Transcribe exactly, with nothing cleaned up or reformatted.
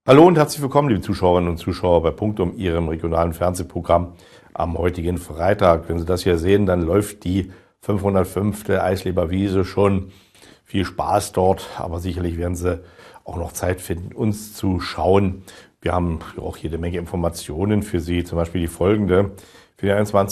Hallo und herzlich willkommen, liebe Zuschauerinnen und Zuschauer bei Punktum, Ihrem regionalen Fernsehprogramm am heutigen Freitag. Wenn Sie das hier sehen, dann läuft die fünfhundertfünfte Eisleber Wiese schon. Viel Spaß dort, aber sicherlich werden Sie auch noch Zeit finden, uns zu schauen. Wir haben auch jede Menge Informationen für Sie, zum Beispiel die folgende. Für den einundzwanzigsten